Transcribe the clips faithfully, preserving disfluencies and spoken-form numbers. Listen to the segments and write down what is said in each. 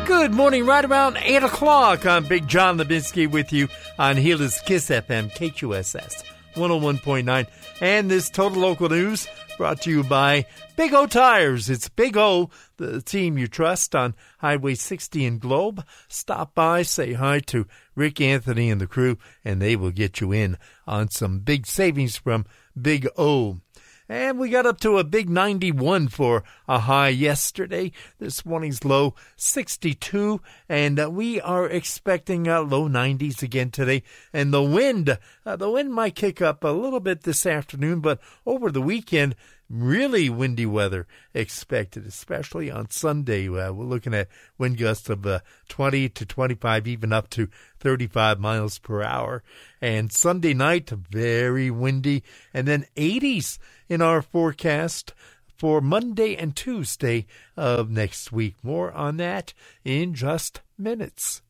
Good morning, right around eight o'clock. I'm Big John Lebinsky with you on Gila's Kiss F M, K Q S S one oh one point nine. And this Total Local News brought to you by Big O Tires. It's Big O, the team you trust on Highway sixty in Globe. Stop by, say hi to Rick Anthony and the crew, and they will get you in on some big savings from Big O. And we got up to a big ninety-one for a high yesterday. This morning's low sixty-two, and uh, we are expecting uh, low nineties again today. And the wind, uh, the wind might kick up a little bit this afternoon, but over the weekend, really windy weather expected, especially on Sunday. Uh, we're looking at wind gusts of uh, twenty to twenty-five, even up to thirty-five miles per hour. And Sunday night, very windy, and then eighties in our forecast for Monday and Tuesday of next week. More on that in just minutes.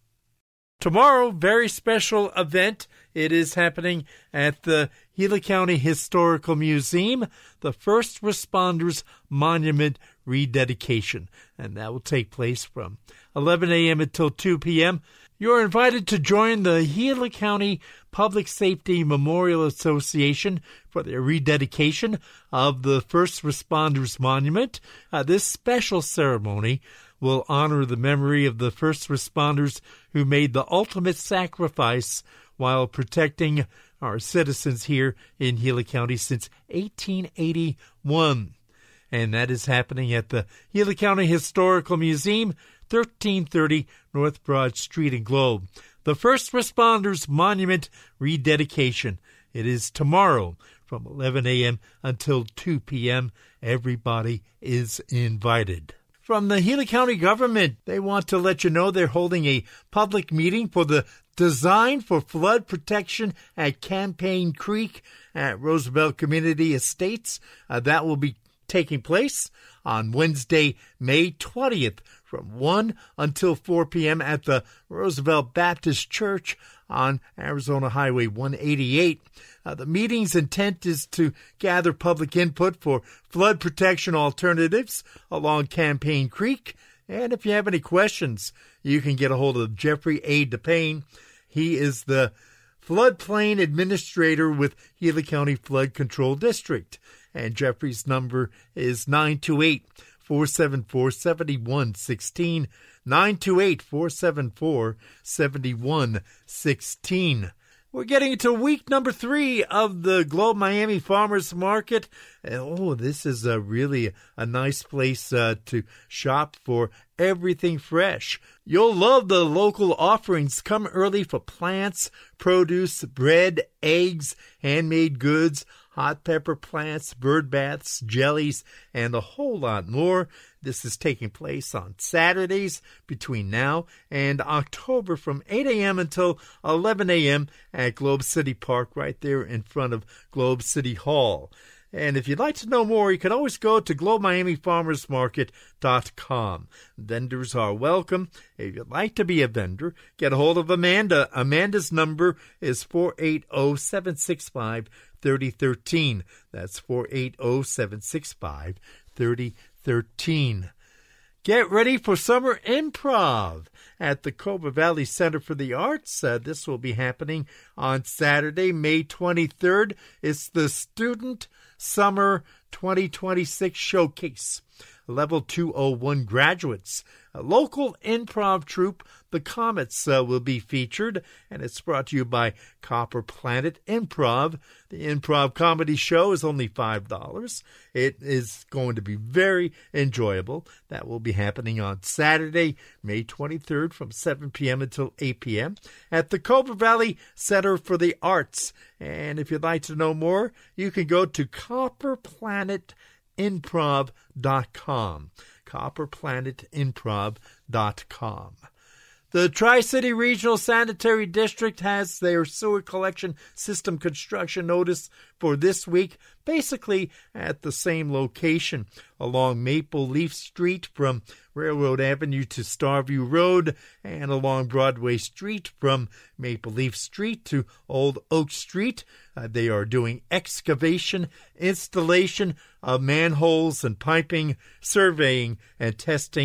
Tomorrow, very special event. It is happening at the Gila County Historical Museum, the First Responders Monument Rededication. And that will take place from eleven a.m. until two p.m. You're invited to join the Gila County Public Safety Memorial Association for their rededication of the First Responders Monument. Uh, this special ceremony will honor the memory of the first responders who made the ultimate sacrifice while protecting our citizens here in Gila County since eighteen eighty-one. And that is happening at the Gila County Historical Museum, thirteen thirty North Broad Street in Globe. The First Responders Monument Rededication. It is tomorrow from eleven a.m. until two p.m. Everybody is invited. From the Gila County government, they want to let you know they're holding a public meeting for the Design for Flood Protection at Campaign Creek at Roosevelt Community Estates. Uh, that will be taking place on Wednesday, May twentieth from one until four p.m. at the Roosevelt Baptist Church on Arizona Highway one eighty-eight. Uh, the meeting's intent is to gather public input for flood protection alternatives along Campaign Creek. And if you have any questions, you can get a hold of Jeffrey A. DePayne. He is the floodplain administrator with Gila County Flood Control District. And Jeffrey's number is nine two eight, four seven four, seven one one six, nine two eight, four seven four, seven one one six. We're getting into week number three of the Globe Miami Farmers Market. And, oh, this is a really a nice place uh, to shop for everything fresh. You'll love the local offerings. Come early for plants, produce, bread, eggs, handmade goods, hot pepper plants, bird baths, jellies, and a whole lot more. This is taking place on Saturdays between now and October from eight a.m. until eleven a.m. at Globe City Park right there in front of Globe City Hall. And if you'd like to know more, you can always go to globe miami farmers market dot com. Vendors are welcome. If you'd like to be a vendor, get a hold of Amanda. Amanda's number is four eight zero, seven six five, three zero one three. That's four eight zero, seven six five, three zero one three. Get ready for summer improv at the Cobra Valley Center for the Arts. Uh, this will be happening on Saturday, May twenty-third. It's the Student Summer twenty twenty-six Showcase. Level two oh one graduates. A local improv troupe, the Comets, uh, will be featured, and it's brought to you by Copper Planet Improv. The improv comedy show is only five dollars. It is going to be very enjoyable. That will be happening on Saturday, May twenty-third from seven p.m. until eight p.m. at the Cobra Valley Center for the Arts. And if you'd like to know more, you can go to copper planet improv dot com. copper planet improv dot com. The Tri-City Regional Sanitary District has their sewer collection system construction notice for this week, basically at the same location along Maple Leaf Street from Railroad Avenue to Starview Road and along Broadway Street from Maple Leaf Street to Old Oak Street. Uh, they are doing excavation, installation of manholes and piping, surveying, and testing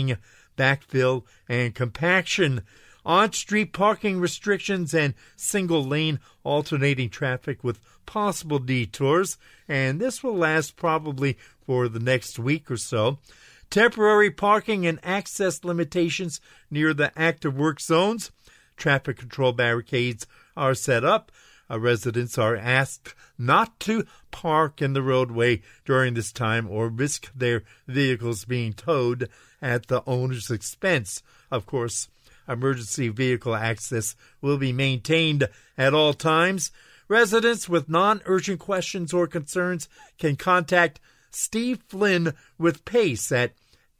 backfill and compaction. On-street parking restrictions and single-lane alternating traffic with possible detours, and this will last probably for the next week or so. Temporary parking and access limitations near the active work zones. Traffic control barricades are set up. Uh, residents are asked not to park in the roadway during this time or risk their vehicles being towed at the owner's expense. Of course, emergency vehicle access will be maintained at all times. Residents with non-urgent questions or concerns can contact Steve Flynn with PACE at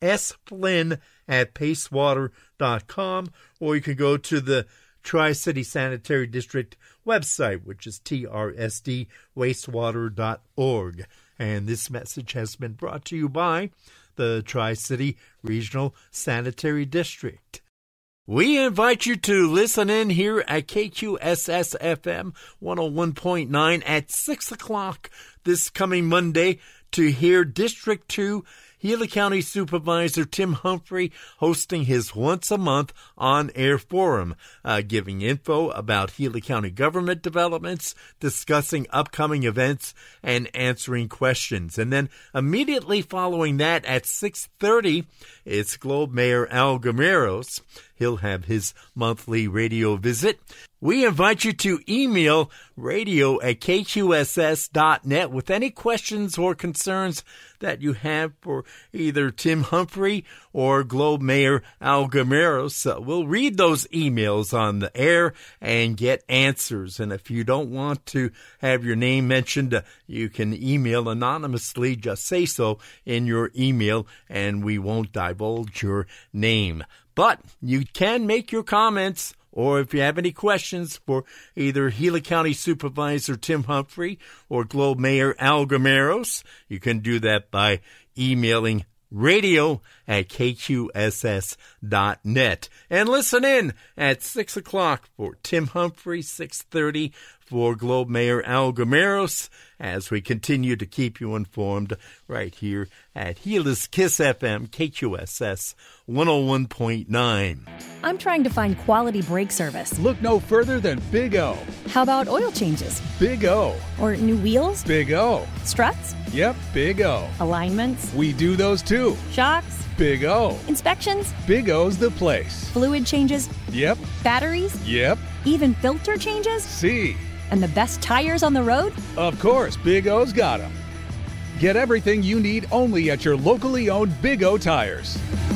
sflynn at pacewater dot com, or you can go to the Tri-City Sanitary District website, which is t r s d wastewater dot org. And this message has been brought to you by the Tri-City Regional Sanitary District. We invite you to listen in here at K Q S S F M one oh one point nine at six o'clock this coming Monday to hear District two Gila County Supervisor Tim Humphrey hosting his once-a-month on-air forum, uh, giving info about Gila County government developments, discussing upcoming events, and answering questions. And then immediately following that at six thirty, it's Globe Mayor Al Gameros. He'll have his monthly radio visit. We invite you to email radio at k q s s dot net with any questions or concerns that you have for either Tim Humphrey or Globe Mayor Al Gameros. Uh, we'll read those emails on the air and get answers. And if you don't want to have your name mentioned, uh, you can email anonymously. Just say so in your email, and we won't divulge your name. But you can make your comments, or if you have any questions for either Gila County Supervisor Tim Humphrey or Globe Mayor Al Gameros, you can do that by emailing radio at k q s s dot net. And listen in at six o'clock for Tim Humphrey, six thirty for Globe Mayor Al Gameros, as we continue to keep you informed right here at Gila's Kiss F M, K Q S S one oh one point nine. I'm trying to find quality brake service. Look no further than Big O. How about oil changes? Big O. Or new wheels? Big O. Struts? Yep, Big O. Alignments? We do those too. Shocks? Big O. Inspections? Big O's the place. Fluid changes? Yep. Batteries? Yep. Even filter changes? See. And the best tires on the road? Of course, Big O's got them. Get everything you need only at your locally owned Big O Tires.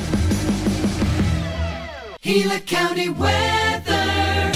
Gila County weather.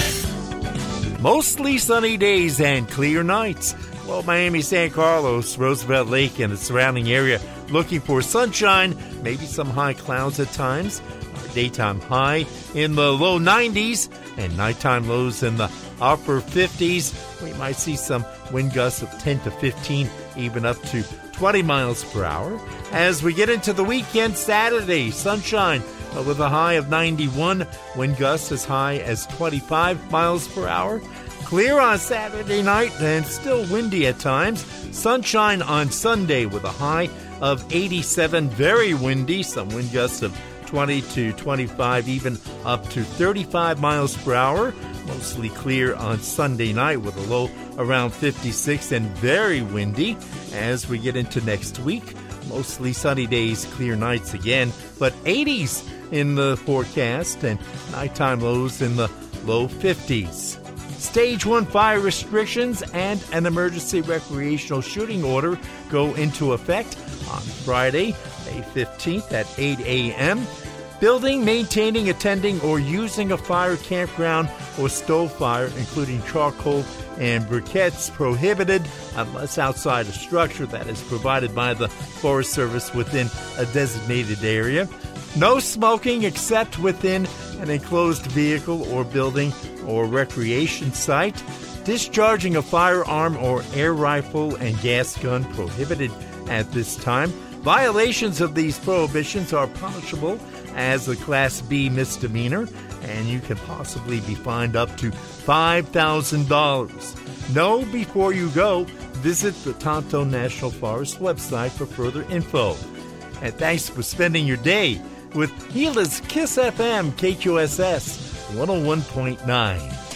Mostly sunny days and clear nights. Well, Miami, San Carlos, Roosevelt Lake, and the surrounding area looking for sunshine, maybe some high clouds at times. Our daytime high in the low nineties and nighttime lows in the upper fifties. We might see some wind gusts of ten to fifteen, even up to twenty miles per hour. As we get into the weekend, Saturday, sunshine uh, with a high of ninety-one, wind gusts as high as twenty-five miles per hour. Clear on Saturday night and still windy at times. Sunshine on Sunday with a high of eighty-seven, very windy, some wind gusts of twenty to twenty-five, even up to thirty-five miles per hour. Mostly clear on Sunday night with a low around fifty-six and very windy. As we get into next week, mostly sunny days, clear nights again, but eighties in the forecast and nighttime lows in the low fifties. Stage one fire restrictions and an emergency recreational shooting order go into effect on Friday, May fifteenth at eight a.m. Building, maintaining, attending, or using a fire campground or stove fire, including charcoal and briquettes, prohibited unless outside a structure that is provided by the Forest Service within a designated area. No smoking except within an enclosed vehicle or building or recreation site. Discharging a firearm or air rifle and gas gun prohibited at this time. Violations of these prohibitions are punishable as a Class B misdemeanor, and you can possibly be fined up to five thousand dollars. Know before you go. Visit the Tonto National Forest website for further info. And thanks for spending your day with Gila's Kiss F M K Q S S one oh one point nine.